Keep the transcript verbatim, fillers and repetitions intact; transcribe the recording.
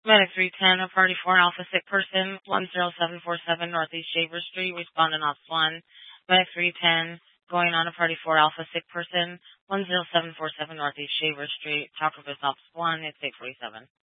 Medic three ten, a party four Alpha sick person, one zero seven four seven Northeast Shaver Street, responding ops one. Medic three ten, going on a party four Alpha sick person, one zero seven four seven Northeast Shaver Street, talk with ops one, it's eight forty-seven.